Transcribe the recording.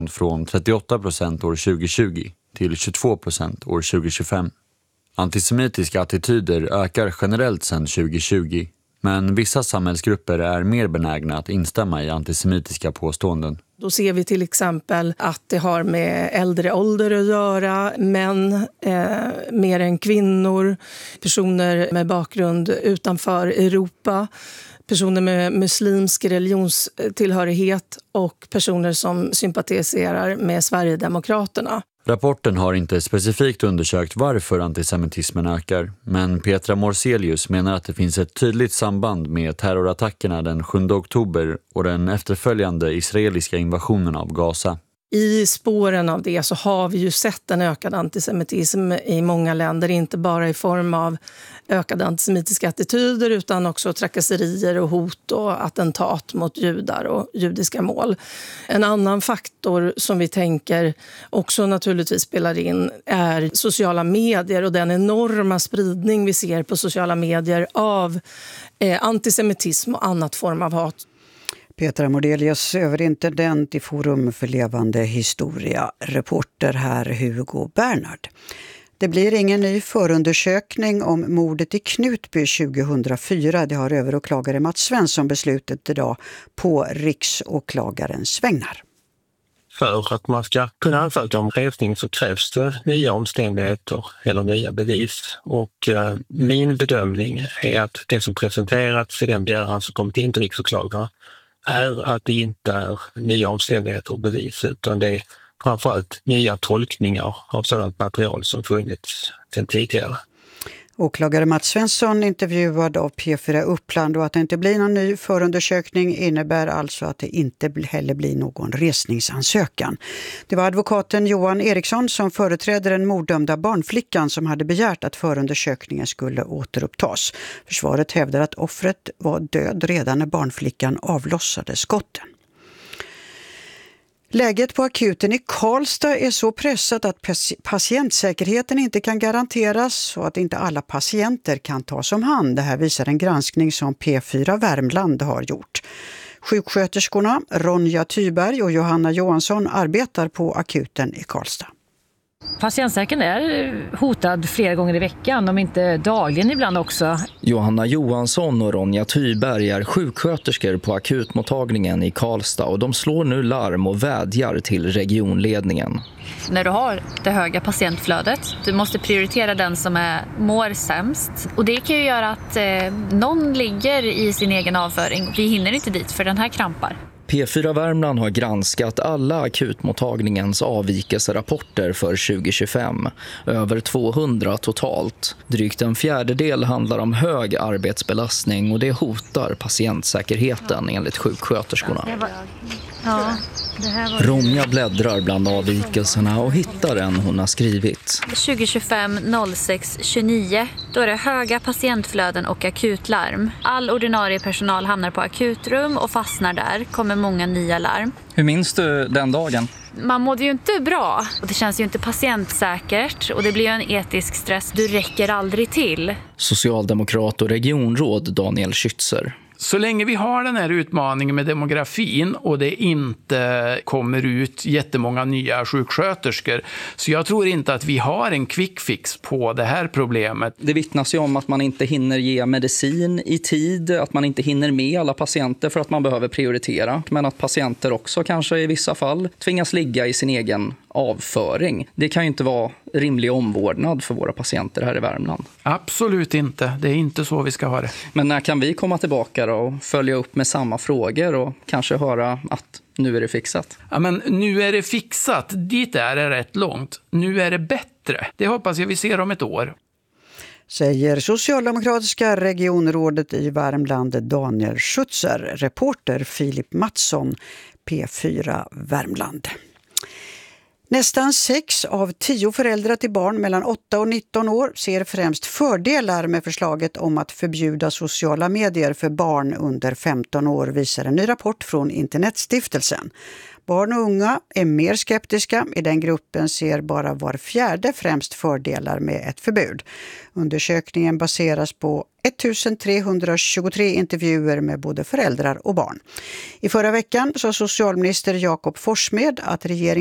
från 38% år 2020 till 22% år 2025. Antisemitiska attityder ökar generellt sedan 2020, men vissa samhällsgrupper är mer benägna att instämma i antisemitiska påståenden. Då ser vi till exempel att det har med äldre ålder att göra, män mer än kvinnor, personer med bakgrund utanför Europa, personer med muslimsk religionstillhörighet och personer som sympatiserar med Sverigedemokraterna. Rapporten har inte specifikt undersökt varför antisemitismen ökar, men Petra Morselius menar att det finns ett tydligt samband med terrorattackerna den 7 oktober och den efterföljande israeliska invasionen av Gaza. I spåren av det så har vi ju sett en ökad antisemitism i många länder, inte bara i form av ökade antisemitiska attityder utan också trakasserier och hot och attentat mot judar och judiska mål. En annan faktor som vi tänker också naturligtvis spelar in är sociala medier och den enorma spridning vi ser på sociala medier av antisemitism och annat form av hat. Petra Mordelius, överintendent i Forum för levande historia, reporter här Hugo Bernhard. Det blir ingen ny förundersökning om mordet i Knutby 2004. Det har överåklagare Mats Svensson beslutat idag på riksåklagarens vägnar. För att man ska kunna ansöka om resning så krävs det nya omständigheter eller nya bevis. Och min bedömning är att det som presenterats i den begäran som kommit in till riksåklagaren är att det inte är nya omständigheter och bevis utan det är framförallt nya tolkningar av sådant material som funnits sedan tidigare. Åklagare Mats Svensson intervjuad av P4 Uppland och att det inte blir någon ny förundersökning innebär alltså att det inte heller blir någon resningsansökan. Det var advokaten Johan Eriksson som företräder den morddömda barnflickan som hade begärt att förundersökningen skulle återupptas. Försvaret hävdar att offret var död redan när barnflickan avlossade skotten. Läget på akuten i Karlstad är så pressat att patientsäkerheten inte kan garanteras och att inte alla patienter kan tas om hand. Det här visar en granskning som P4 Värmland har gjort. Sjuksköterskorna Ronja Thyberg och Johanna Johansson arbetar på akuten i Karlstad. Patientsäkerheten är hotad flera gånger i veckan, om inte dagligen ibland också. Johanna Johansson och Ronja Thyberg är sjuksköterskor på akutmottagningen i Karlstad och de slår nu larm och vädjar till regionledningen. När du har det höga patientflödet, du måste prioritera den som mår sämst. Och det kan ju göra att någon ligger i sin egen avföring. Vi hinner inte dit för den här krampar. P4 Värmland har granskat alla akutmottagningens avvikelserapporter för 2025. Över 200 totalt. Drygt en fjärdedel handlar om hög arbetsbelastning och det hotar patientsäkerheten enligt sjuksköterskorna. Ronja bläddrar bland avvikelserna och hittar en hon har skrivit. 2025 06 29, då är det höga patientflöden och akutlarm. All ordinarie personal hamnar på akutrum och fastnar där. Kommer många nya larm. Hur minns du den dagen? Man mådde ju inte bra. Och det känns ju inte patientsäkert och det blir ju en etisk stress. Du räcker aldrig till. Socialdemokrat och regionråd Daniel Schützer. Så länge vi har den här utmaningen med demografin och det inte kommer ut jättemånga nya sjuksköterskor, så jag tror inte att vi har en quick fix på det här problemet. Det vittnas ju om att man inte hinner ge medicin i tid, att man inte hinner med alla patienter för att man behöver prioritera, men att patienter också kanske i vissa fall tvingas ligga i sin egen avföring. Det kan ju inte vara rimlig omvårdnad för våra patienter här i Värmland. Absolut inte. Det är inte så vi ska ha det. Men när kan vi komma tillbaka då och följa upp med samma frågor och kanske höra att nu är det fixat? Ja, men nu är det fixat. Dit är det rätt långt. Nu är det bättre. Det hoppas jag vi ser om ett år. Säger socialdemokratiska regionrådet i Värmland Daniel Schützer. Reporter Filip Mattsson, P4 Värmland. Nästan 6 av 10 föräldrar till barn mellan 8 och 19 år ser främst fördelar med förslaget om att förbjuda sociala medier för barn under 15 år, visar en ny rapport från Internetstiftelsen. Barn och unga är mer skeptiska. I den gruppen ser bara var fjärde främst fördelar med ett förbud. Undersökningen baseras på 1323 intervjuer med både föräldrar och barn. I förra veckan sa socialminister Jakob Forssmed att regeringen